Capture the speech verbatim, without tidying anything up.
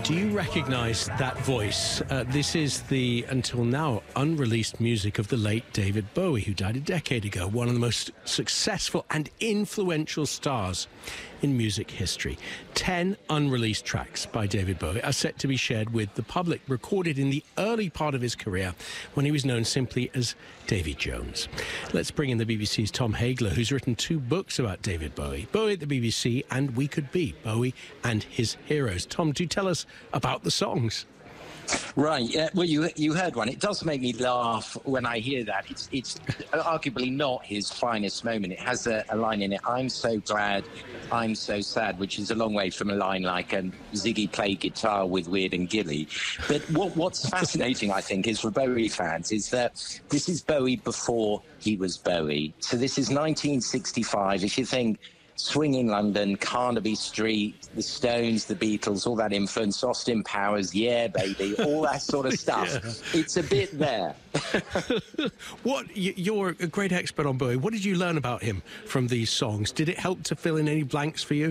Do you recognise that voice? Uh, this is the, until now, unreleased music of the late David Bowie, who died a decade ago, one of the most successful and influential stars in music history. Ten unreleased tracks by David Bowie are set to be shared with the public, recorded in the early part of his career when he was known simply as Davy Jones. Let's bring in the B B C's Tom Hagler, who's written two books about David Bowie, Bowie at the B B C and We Could Be, Bowie and His Heroes. Tom, do tell us about the songs. Right. Yeah. Well, you you heard one. It does make me laugh when I hear that. It's it's arguably not his finest moment. It has a, a line in it. I'm so glad, I'm so sad, which is a long way from a line like um, Ziggy played guitar with Weird and Gilly. But what what's fascinating, I think, is for Bowie fans, is that this is Bowie before he was Bowie. So this is nineteen sixty-five. If you think swinging London, Carnaby Street, the Stones, the Beatles, all that influence, Austin Powers, yeah, baby, all that sort of stuff. Yeah. It's a bit there. What, you're a great expert on Bowie. What did you learn about him from these songs? Did it help to fill in any blanks for you?